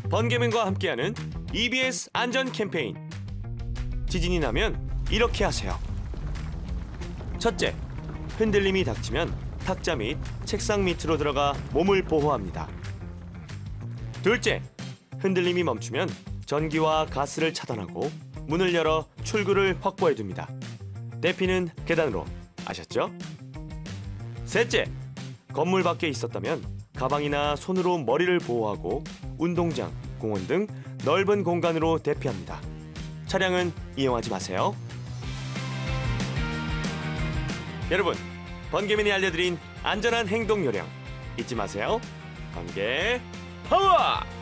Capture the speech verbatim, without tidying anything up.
번개맨과 함께하는 이비에스 안전 캠페인. 지진이 나면 이렇게 하세요. 첫째, 흔들림이 닥치면 탁자 및 책상 밑으로 들어가 몸을 보호합니다. 둘째, 흔들림이 멈추면 전기와 가스를 차단하고 문을 열어 출구를 확보해 둡니다. 대피는 계단으로. 아셨죠? 셋째, 건물 밖에 있었다면 가방이나 손으로 머리를 보호하고 운동장, 공원 등 넓은 공간으로 대피합니다. 차량은 이용하지 마세요. 여러분, 번개맨이 알려드린 안전한 행동 요령 잊지 마세요. 번개 파워!